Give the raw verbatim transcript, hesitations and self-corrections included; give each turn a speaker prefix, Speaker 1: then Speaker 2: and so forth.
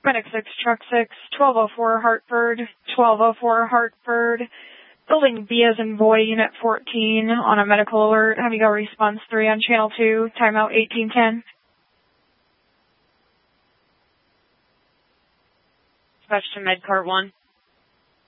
Speaker 1: Medic six, Truck six, twelve oh four Hartford, twelve oh four Hartford. Building B as in boy, Unit fourteen on a medical alert. Have you got response three on channel two, timeout eighteen ten.
Speaker 2: Dispatch to Medcart one.